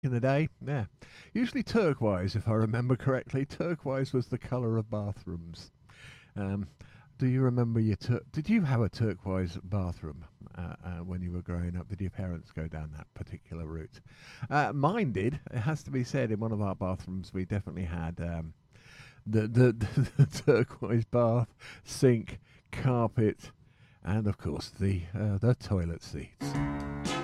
In the day, yeah. Usually turquoise, if I remember correctly. Turquoise was the colour of bathrooms. Um, do you remember did you have a turquoise bathroom when you were growing up? Did your parents go down that particular route? Mine did. It has to be said. In one of our bathrooms, we definitely had the turquoise bath, sink, carpet, and of course the toilet seats.